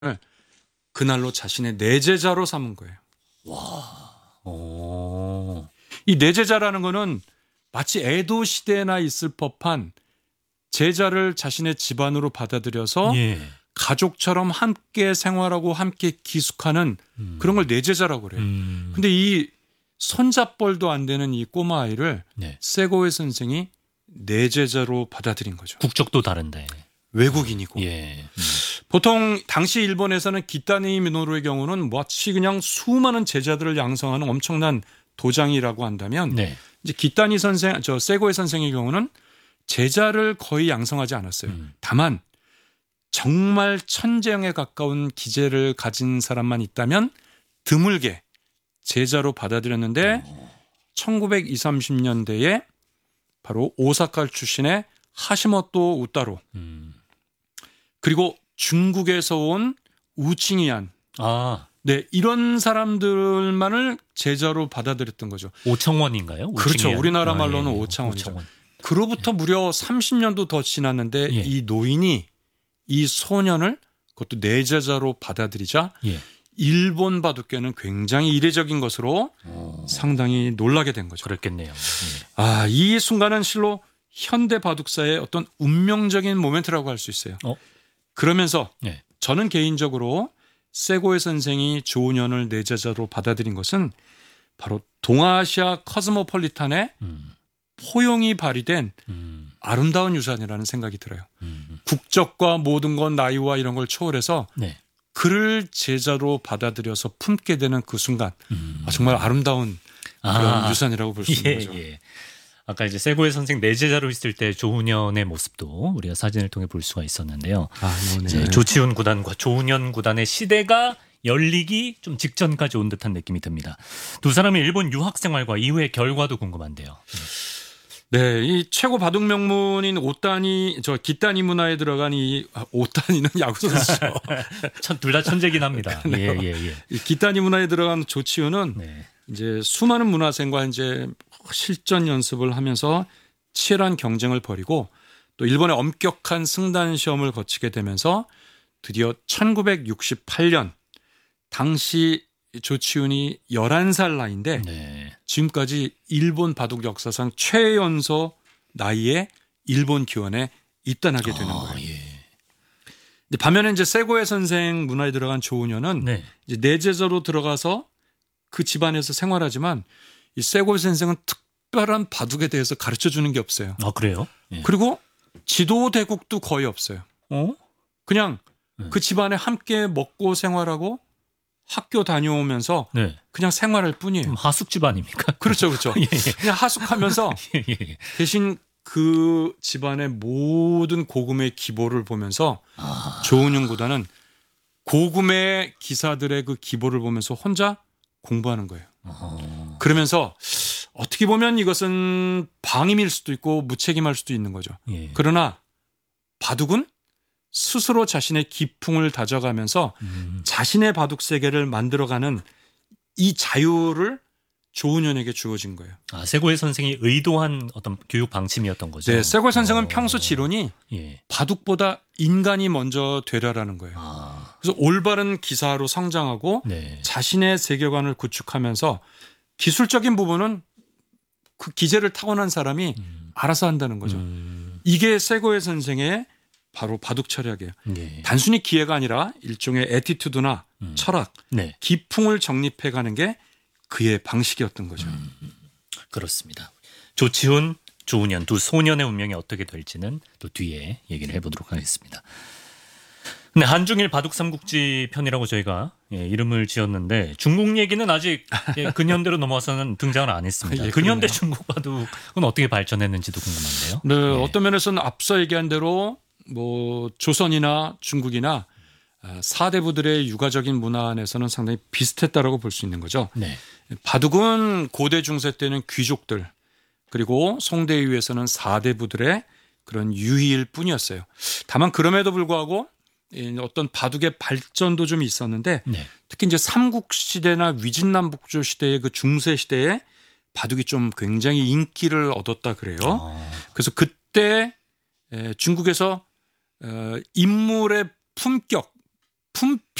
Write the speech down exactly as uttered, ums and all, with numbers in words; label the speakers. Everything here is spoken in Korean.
Speaker 1: 그날로 자신의 내제자로 삼은 거예요.
Speaker 2: 와. 오.
Speaker 1: 이 내제자라는 거는 마치 에도 시대나 있을 법한 제자를 자신의 집안으로 받아들여서
Speaker 2: 예.
Speaker 1: 가족처럼 함께 생활하고 함께 기숙하는
Speaker 2: 음.
Speaker 1: 그런 걸 내제자라고 그래요.
Speaker 2: 음.
Speaker 1: 근데 이 손잡벌도 안 되는 이 꼬마 아이를
Speaker 2: 네.
Speaker 1: 세고의 선생이 내제자로 받아들인 거죠.
Speaker 2: 국적도 다른데.
Speaker 1: 외국인이고.
Speaker 2: 예. 음.
Speaker 1: 보통 당시 일본에서는 기타니 미노루의 경우는 마치 그냥 수많은 제자들을 양성하는 엄청난 도장이라고 한다면
Speaker 2: 네.
Speaker 1: 이제 기타니 선생, 저 세고의 선생의 경우는 제자를 거의 양성하지 않았어요.
Speaker 2: 음.
Speaker 1: 다만 정말 천재형에 가까운 기재를 가진 사람만 있다면 드물게 제자로 받아들였는데
Speaker 2: 어.
Speaker 1: 천구백이십, 삼십 년대에 바로 오사카 출신의 하시모토 우타로
Speaker 2: 음.
Speaker 1: 그리고 중국에서 온 우칭이안
Speaker 2: 아.
Speaker 1: 네, 이런 사람들만을 제자로 받아들였던 거죠.
Speaker 2: 오청원인가요?
Speaker 1: 그렇죠.
Speaker 2: 오칭이야?
Speaker 1: 우리나라
Speaker 2: 아,
Speaker 1: 말로는
Speaker 2: 예, 예.
Speaker 1: 오창원이죠.
Speaker 2: 오청원.
Speaker 1: 그로부터 무려 삼십 년도 더 지났는데
Speaker 2: 예.
Speaker 1: 이 노인이 이 소년을 그것도 내제자로 받아들이자
Speaker 2: 예.
Speaker 1: 일본 바둑계는 굉장히 이례적인 것으로
Speaker 2: 어.
Speaker 1: 상당히 놀라게 된 거죠.
Speaker 2: 그랬겠네요. 예.
Speaker 1: 아, 이 순간은 실로 현대 바둑사의 어떤 운명적인 모멘트라고 할 수 있어요.
Speaker 2: 어?
Speaker 1: 그러면서
Speaker 2: 예.
Speaker 1: 저는 개인적으로 세고의 선생이 조은현을 내제자로 받아들인 것은 바로 동아시아 커스모폴리탄의
Speaker 2: 음.
Speaker 1: 포용이 발휘된
Speaker 2: 음.
Speaker 1: 아름다운 유산이라는 생각이 들어요.
Speaker 2: 음.
Speaker 1: 국적과 모든 건 나이와 이런 걸 초월해서
Speaker 2: 네.
Speaker 1: 그를 제자로 받아들여서 품게 되는 그 순간
Speaker 2: 음.
Speaker 1: 아, 정말 아름다운 그런
Speaker 2: 아.
Speaker 1: 유산이라고 볼 수 있는
Speaker 2: 예,
Speaker 1: 거죠.
Speaker 2: 예. 아까 이제 세고의 선생 내제자로 있을 때 조훈현의 모습도 우리가 사진을 통해 볼 수가 있었는데요.
Speaker 1: 아, 네.
Speaker 2: 이제 조치훈 구단과 조훈현 구단의 시대가 열리기 좀 직전까지 온 듯한 느낌이 듭니다. 두 사람의 일본 유학 생활과 이후의 결과도 궁금한데요.
Speaker 1: 네, 이 최고 바둑 명문인 오타니 저 기타니 문화에 들어간 이 아, 오타니는 야구 선수죠.
Speaker 2: 둘 다 천재긴 합니다. 예, 예, 예.
Speaker 1: 이 기타니 문화에 들어간 조치훈은
Speaker 2: 네.
Speaker 1: 이제 수많은 문화생과 이제 실전 연습을 하면서 치열한 경쟁을 벌이고 또 일본의 엄격한 승단 시험을 거치게 되면서 드디어 천구백육십팔 년 당시 조치훈이 열한 살 나이인데
Speaker 2: 네.
Speaker 1: 지금까지 일본 바둑 역사상 최연소 나이에 일본 기원에 입단하게 되는
Speaker 2: 아,
Speaker 1: 거예요.
Speaker 2: 예.
Speaker 1: 근데 반면에 이제 세고의 선생 문화에 들어간 조은현은
Speaker 2: 네.
Speaker 1: 이제 내제자로 들어가서 그 집안에서 생활하지만 이 세고의 선생은 특별한 바둑에 대해서 가르쳐 주는 게 없어요.
Speaker 2: 아, 그래요? 예.
Speaker 1: 그리고 지도 대국도 거의 없어요.
Speaker 2: 어?
Speaker 1: 그냥
Speaker 2: 네.
Speaker 1: 그 집안에 함께 먹고 생활하고 학교 다녀오면서
Speaker 2: 네.
Speaker 1: 그냥 생활할 뿐이에요.
Speaker 2: 좀 하숙 집 아닙니까?
Speaker 1: 그렇죠, 그렇죠.
Speaker 2: 예, 예.
Speaker 1: 그냥 하숙하면서
Speaker 2: 예, 예.
Speaker 1: 대신 그 집안의 모든 고금의 기보를 보면서
Speaker 2: 아.
Speaker 1: 조은현 구단은 고금의 기사들의 그 기보를 보면서 혼자 공부하는 거예요.
Speaker 2: 어.
Speaker 1: 그러면서 어떻게 보면 이것은 방임일 수도 있고 무책임할 수도 있는 거죠.
Speaker 2: 예.
Speaker 1: 그러나 바둑은 스스로 자신의 기풍을 다져가면서
Speaker 2: 음.
Speaker 1: 자신의 바둑 세계를 만들어가는 이 자유를 조은현에게 주어진 거예요.
Speaker 2: 아, 세고의 선생이 의도한 어떤 교육 방침이었던 거죠.
Speaker 1: 네, 세골 선생은
Speaker 2: 어.
Speaker 1: 평소 지론이
Speaker 2: 예.
Speaker 1: 바둑보다 인간이 먼저 되려라는 거예요.
Speaker 2: 아.
Speaker 1: 그래서 올바른 기사로 성장하고
Speaker 2: 네.
Speaker 1: 자신의 세계관을 구축하면서 기술적인 부분은 그 기재를 타고난 사람이
Speaker 2: 음.
Speaker 1: 알아서 한다는 거죠.
Speaker 2: 음.
Speaker 1: 이게 세고의 선생의 바로 바둑 철학이에요.
Speaker 2: 예.
Speaker 1: 단순히 기회가 아니라 일종의 에티튜드나
Speaker 2: 음.
Speaker 1: 철학,
Speaker 2: 네.
Speaker 1: 기풍을 정립해 가는 게 그의 방식이었던 거죠.
Speaker 2: 음. 그렇습니다. 조치훈, 조은현 두 소년의 운명이 어떻게 될지는 또 뒤에 얘기를 해보도록 하겠습니다. 근데 한중일 바둑 삼국지 편이라고 저희가 예, 이름을 지었는데 중국 얘기는 아직 예, 근현대로 넘어와서는 등장을 안 했습니다.
Speaker 1: 예,
Speaker 2: 근현대
Speaker 1: 그러네요.
Speaker 2: 중국 바둑은 어떻게 발전했는지도 궁금한데요.
Speaker 1: 네,
Speaker 2: 예.
Speaker 1: 어떤 면에서는 앞서 얘기한 대로 뭐 조선이나 중국이나 사대부들의 육아적인 문화 안에서는 상당히 비슷했다라고 볼 수 있는 거죠.
Speaker 2: 네.
Speaker 1: 바둑은 고대 중세 때는 귀족들 그리고 송대 이후에서는 사대부들의 그런 유희일 뿐이었어요. 다만 그럼에도 불구하고 어떤 바둑의 발전도 좀 있었는데
Speaker 2: 네.
Speaker 1: 특히 이제 삼국시대나 위진남북조 시대의 그 중세 시대에 바둑이 좀 굉장히 인기를 얻었다 그래요.
Speaker 2: 아.
Speaker 1: 그래서 그때 중국에서 인물의 품격 품